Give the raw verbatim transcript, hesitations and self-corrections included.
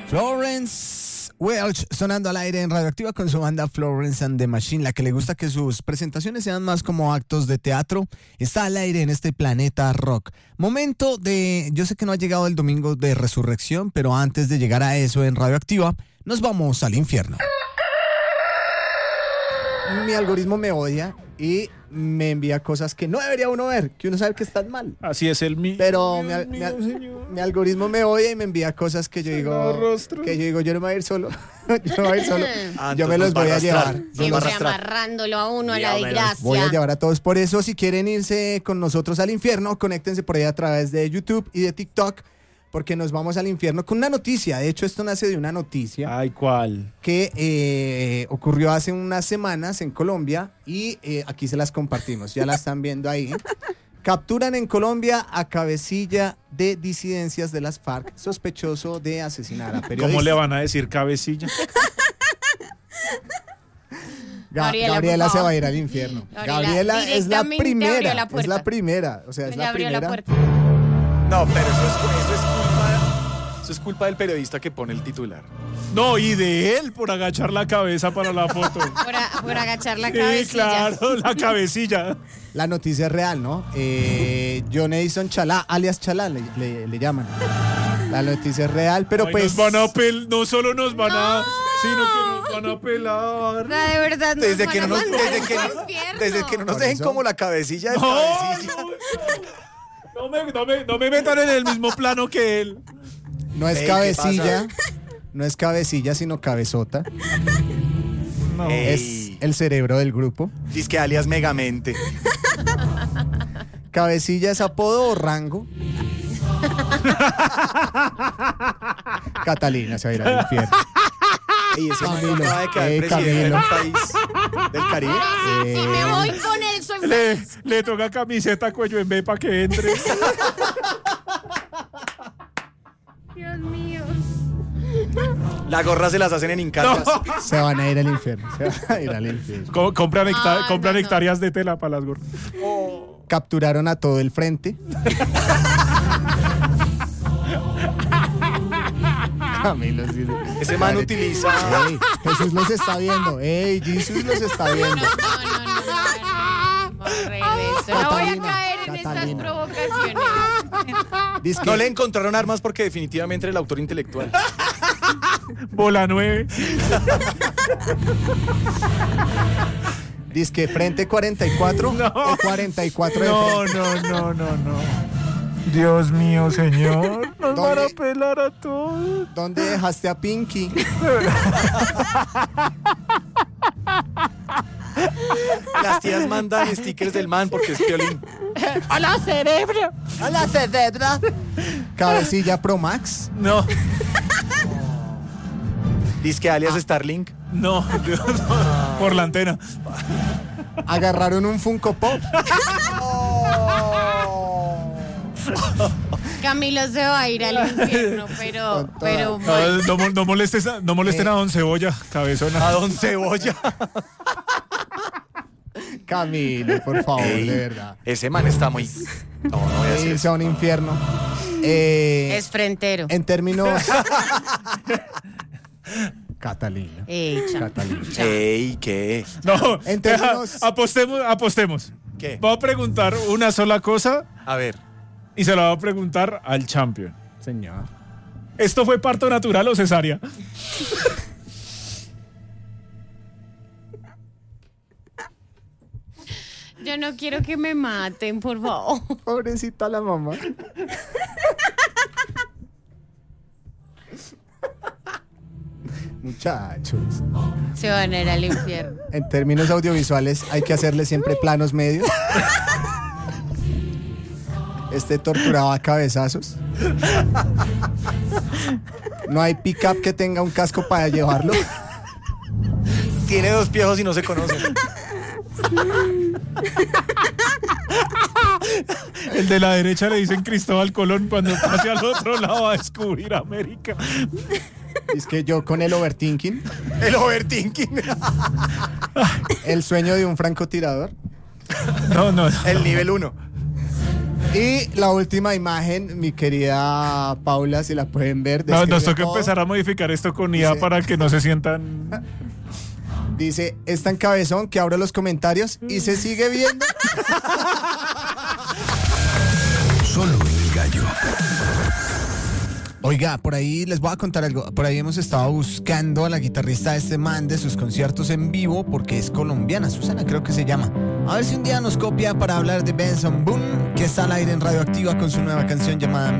Florence Welch sonando al aire en Radioactiva con su banda Florence and the Machine, la que le gusta que sus presentaciones sean más como actos de teatro. Está al aire en este planeta rock. Momento de, yo sé que no ha llegado el domingo de resurrección, pero antes de llegar a eso en Radioactiva, nos vamos al infierno. Mi algoritmo me odia y me envía cosas que no debería uno ver, que uno sabe que están mal. Así es el mío. Pero mi, mi, mi algoritmo me odia y me envía cosas que yo digo, que yo digo, yo no me voy a ir solo. Yo no me voy a ir solo. Ah, yo me los voy a llevar. Siempre amarrándolo a uno a la desgracia. Voy a llevar a todos. Por eso, si quieren irse con nosotros al infierno, conéctense por ahí a través de YouTube y de TikTok, porque nos vamos al infierno con una noticia. De hecho, esto nace de una noticia. Ay, ¿cuál? Que eh, ocurrió hace unas semanas en Colombia y eh, aquí se las compartimos. Ya la están viendo ahí. Capturan en Colombia a cabecilla de disidencias de las FARC, sospechoso de asesinar a periodistas. ¿Cómo le van a decir cabecilla? Ga- Gabriela, Gabriela se va a ir al infierno. Gabriela, Gabriela es la primera. La es la primera. O sea, es la primera. La no, pero eso es, eso es culpa, eso es culpa del periodista que pone el titular. No, y de él por agachar la cabeza para la foto. Por, a, por agachar la cabecilla. Sí, claro, la cabecilla. La noticia es real, ¿no? Eh, John Edison Chalá, alias Chalá, le, le, le llaman. La noticia es real, pero Ay, pues... Nos van a pel no solo nos van no. a... sino que nos van a pelar. No, de verdad, nos desde van que no a nos, mandar desde que, al no, infierno. desde que no nos Por dejen eso. como la cabecilla de No, cabecilla. no, no. No me, no, me, no me metan en el mismo plano que él. No es Ey, cabecilla, no es cabecilla, sino cabezota. No. Es el cerebro del grupo. Dice que alias Megamente. Cabecilla es apodo o rango. Catalina se va a ir al infierno. Y ese Camilo, man acaba de quedar eh, presidente de Camilo. un país del Caribe. Si Eh, me voy con él, soy Le, feliz. le toca camiseta cuello en B para que entre. Dios mío. Las gorras se las hacen en Incaldas. No. Se van a ir al infierno. Se van a ir al infierno. Co- compran hecta- Ah, compran no, no. hectáreas de tela para las gorras. Capturaron a todo el frente. Camilo, sí, sí. Ese man utiliza. Ey, Jesús los está viendo. Ey, Jesús los está viendo. No, no, no, no, no, al revés. No voy a caer en estas Catalina. provocaciones. Dice que No le encontraron armas porque definitivamente era el autor intelectual. Bola nueve. dice que frente cuarenta y cuatro No. o cuarenta y cuatro de No, frente. no, no, no, no. Dios mío, señor. Nos van a ¿Dónde? pelar a todos. ¿Dónde dejaste a Pinky? Las tías mandan stickers del man porque es piolín. ¡Hola, cerebro! Hola, Cededra. Cabecilla Pro Max. No, Dice que alias Starlink. no, Dios, no. Por la antena. Agarraron un Funko Pop. Camilo se va a ir al infierno, pero, Con toda- pero No, mal. no, mo- no molestes a- no molesten a Don Cebolla, cabezona. A Don Cebolla. Camilo, por favor, Ey, de verdad. Ese man está muy. No, no voy a decir Irse eso. a un infierno. Eh, Es frentero. en términos... Catalina. Ey, chao. Catalina. Ey, ¿qué? No, En deja- términos- apostemos, apostemos. ¿Qué? Voy a preguntar una sola cosa A ver. y se la voy a preguntar al champion. Señor. ¿Esto fue parto natural o cesárea? Yo no quiero que me maten, por favor. Pobrecita la mamá. Muchachos. Se van a ir al infierno. En términos audiovisuales hay que hacerle siempre planos medios. Este torturaba a cabezazos. No hay pick-up que tenga un casco para llevarlo. Tiene dos piejos y no se conocen. El de la derecha le dicen Cristóbal Colón cuando pase al otro lado a descubrir América. Es que yo con el overthinking, El overthinking. el sueño de un francotirador. No, no, no. El nivel uno. Y la última imagen, mi querida Paula, si la pueden ver. No, nos describe toca todo. empezar a modificar esto con I A Dice- para que no se sientan... Dice, es tan cabezón que abro los comentarios y se sigue viendo. Solo en El Gallo. Oiga, por ahí les voy a contar algo. Por ahí hemos estado buscando a la guitarrista de este man de sus conciertos en vivo porque es colombiana, Susana creo que se llama. A ver si un día nos copia para hablar de Benson Boone, que está al aire en Radioactiva con su nueva canción llamada